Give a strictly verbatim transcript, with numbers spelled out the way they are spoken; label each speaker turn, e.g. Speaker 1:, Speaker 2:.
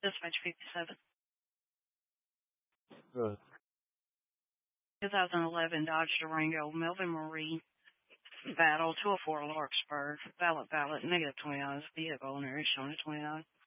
Speaker 1: Dispatch fifty-seven.
Speaker 2: Good.
Speaker 1: twenty eleven Dodge Durango, Melvin Marie, Battle, two oh four Larkspur, ballot, ballot, negative twenty-nine, vehicle owner is shown at twenty-nine.